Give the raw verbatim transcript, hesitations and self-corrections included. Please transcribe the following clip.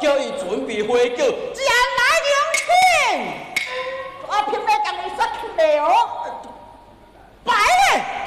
叫伊准备花轿，将来迎亲。我偏要将你说去了哦，白嘞！